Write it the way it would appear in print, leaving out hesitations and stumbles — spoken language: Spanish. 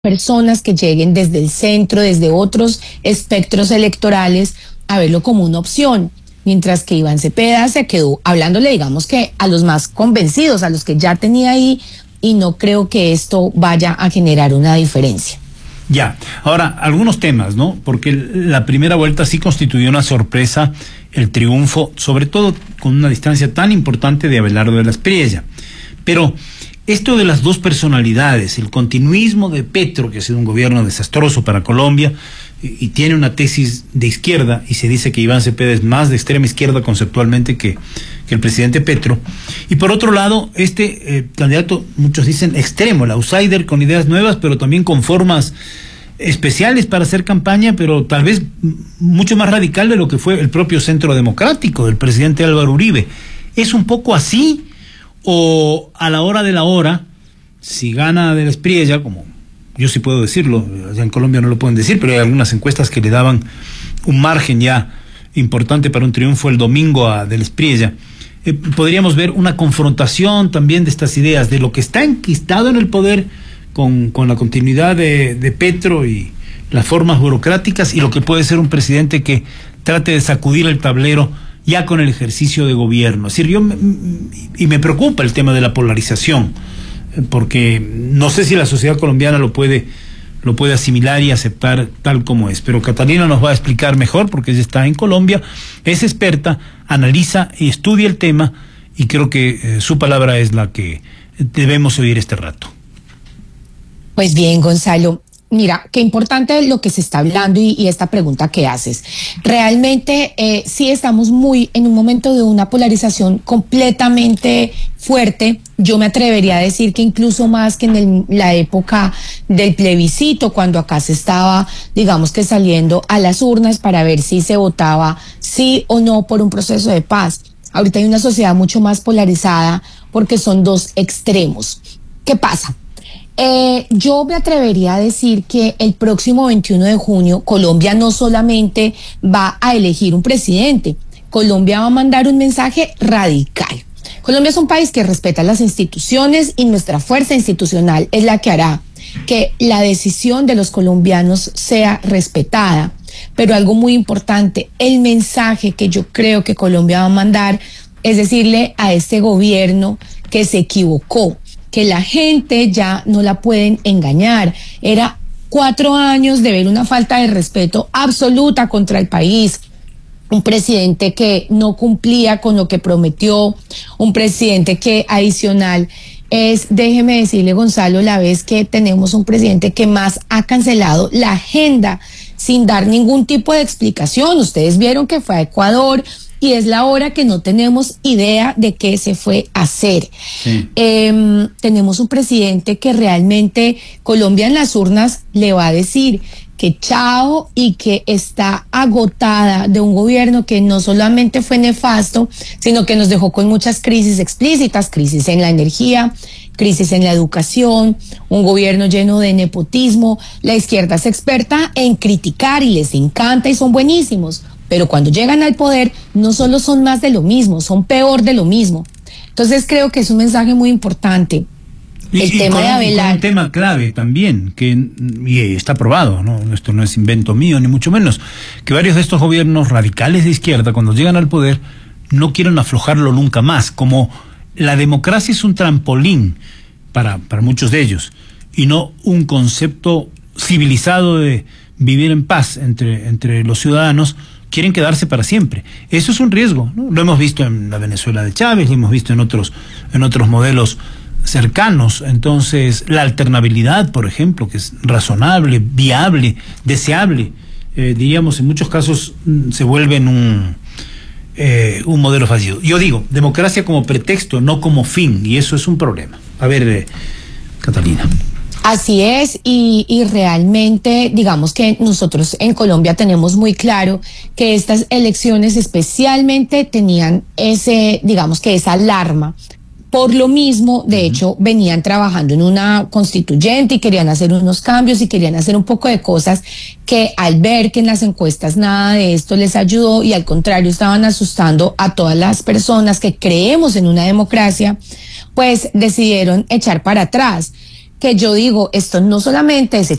personas que lleguen desde el centro, desde otros espectros electorales, a verlo como una opción. Mientras que Iván Cepeda se quedó hablándole, digamos que a los más convencidos, a los que ya tenía ahí, y no creo que esto vaya a generar una diferencia. Ya, ahora, algunos temas, ¿no? Porque la primera vuelta sí constituyó una sorpresa, el triunfo, sobre todo con una distancia tan importante de Abelardo de la Espriella. Pero esto de las dos personalidades, el continuismo de Petro, que ha sido un gobierno desastroso para Colombia, y tiene una tesis de izquierda, y se dice que Iván Cepeda es más de extrema izquierda conceptualmente que el presidente Petro. Y por otro lado, candidato, muchos dicen extremo, el outsider con ideas nuevas, pero también con formas especiales para hacer campaña, pero tal vez mucho más radical de lo que fue el propio Centro Democrático del presidente Álvaro Uribe. ¿Es un poco así? ¿O a la hora de la hora, si gana de la Espriella, como yo sí puedo decirlo, allá en Colombia no lo pueden decir, pero hay algunas encuestas que le daban un margen ya importante para un triunfo el domingo a de la Espriella, podríamos ver una confrontación también de estas ideas, de lo que está enquistado en el poder con la continuidad de Petro y las formas burocráticas, y lo que puede ser un presidente que trate de sacudir el tablero ya con el ejercicio de gobierno. Es decir, me preocupa el tema de la polarización, porque no sé si la sociedad colombiana lo puede asimilar y aceptar tal como es. Pero Catalina nos va a explicar mejor, porque ella está en Colombia, es experta, analiza y estudia el tema, y creo que su palabra es la que debemos oír este rato. Pues bien, Gonzalo, mira, qué importante lo que se está hablando y esta pregunta que haces. Realmente sí estamos en un momento de una polarización completamente fuerte. Yo me atrevería a decir que incluso más que en la época del plebiscito, cuando acá se estaba, digamos que saliendo a las urnas para ver si se votaba sí o no por un proceso de paz. Ahorita hay una sociedad mucho más polarizada porque son dos extremos. ¿Qué pasa? Yo me atrevería a decir que el próximo 21 de junio Colombia no solamente va a elegir un presidente, Colombia va a mandar un mensaje radical. Colombia es un país que respeta las instituciones, y nuestra fuerza institucional es la que hará que la decisión de los colombianos sea respetada. Pero algo muy importante, el mensaje que yo creo que Colombia va a mandar es decirle a este gobierno que se equivocó, que la gente ya no la pueden engañar. Era 4 años de ver una falta de respeto absoluta contra el país, un presidente que no cumplía con lo que prometió, un presidente que adicional déjeme decirle, Gonzalo, la vez que tenemos un presidente que más ha cancelado la agenda sin dar ningún tipo de explicación. Ustedes vieron que fue a Ecuador, y es la hora que no tenemos idea de qué se fue a hacer. Sí. Tenemos un presidente que realmente Colombia en las urnas le va a decir que chao, y que está agotada de un gobierno que no solamente fue nefasto, sino que nos dejó con muchas crisis explícitas, crisis en la energía, crisis en la educación, un gobierno lleno de nepotismo. La izquierda es experta en criticar y les encanta y son buenísimos, pero cuando llegan al poder no solo son más de lo mismo, son peor de lo mismo. Entonces creo que es un mensaje muy importante. El tema de Abelardo. Un tema clave también, y está probado, ¿no? Esto no es invento mío, ni mucho menos, que varios de estos gobiernos radicales de izquierda, cuando llegan al poder, no quieren aflojarlo nunca más. Como la democracia es un trampolín para muchos de ellos, y no un concepto civilizado de vivir en paz entre los ciudadanos, quieren quedarse para siempre. Eso es un riesgo, ¿no? Lo hemos visto en la Venezuela de Chávez, lo hemos visto en otros modelos cercanos. Entonces, la alternabilidad, por ejemplo, que es razonable, viable, deseable, diríamos, en muchos casos se vuelven un modelo fallido. Yo digo, democracia como pretexto, no como fin, y eso es un problema. A ver, Catalina. Así es, y realmente, digamos que nosotros en Colombia tenemos muy claro que estas elecciones especialmente tenían esa alarma. Por lo mismo, de hecho, venían trabajando en una constituyente y querían hacer unos cambios y querían hacer un poco de cosas que, al ver que en las encuestas nada de esto les ayudó, y al contrario estaban asustando a todas las personas que creemos en una democracia, pues decidieron echar para atrás. que yo digo, esto no solamente es